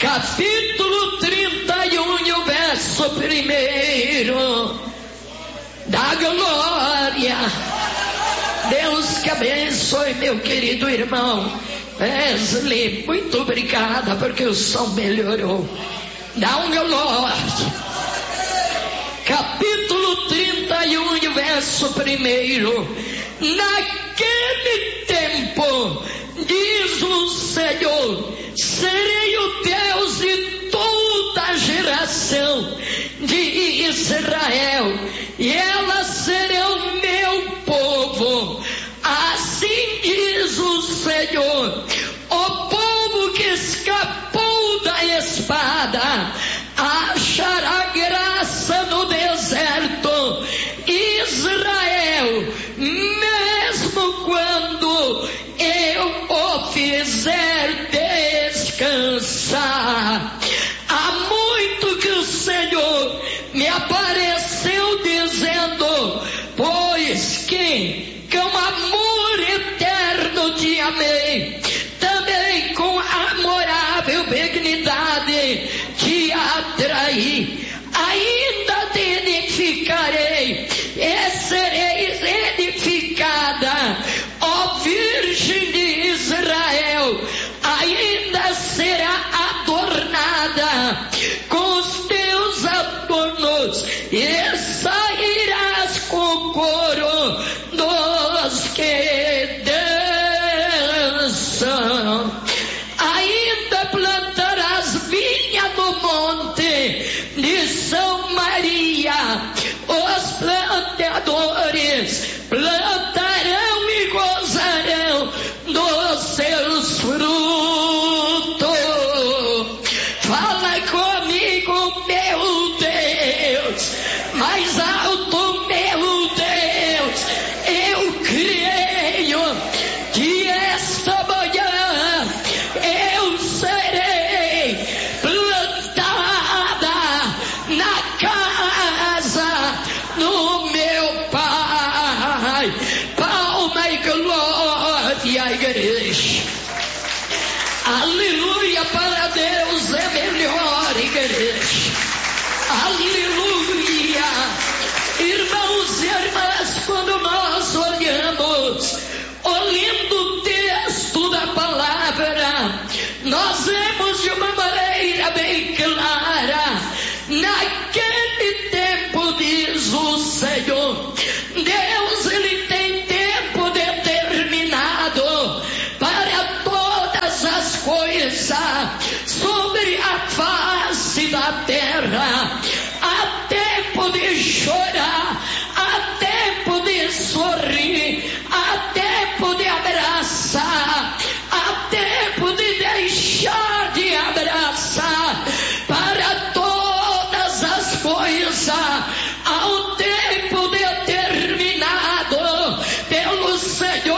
capítulo 31 e o verso 1. Da glória. Deus que abençoe, meu querido irmão Wesley. Muito obrigada, porque o som melhorou. Dá um glória. Capítulo 31 e o verso 1. Naquele tempo, diz o Senhor, serei o Deus de toda a geração de Israel, e elas serão meu povo. Assim diz o Senhor, o povo que escapou da espada achará graça no deserto. Israel, mesmo quando eu o fizer descansar. Há muito que o Senhor me apareceu dizendo, pois que com amor eterno te amei, também com amorável benignidade te atraí, ainda te edificarei e sereis edificada, ó Virgem de Israel, ainda será adornada com os teus adornos e sairás com o coro dos que dançam. Ainda plantarás vinha no monte de São Maria, os plantadores plantarão e gozarão dos seus frutos. Fala comigo, meu Deus, mais alto, meu Deus. Eu creio que esta manhã eu serei plantada na casa do meu Pai. Palma e glória, igreja. Aleluia, para Deus é melhor, igreja. Aleluia.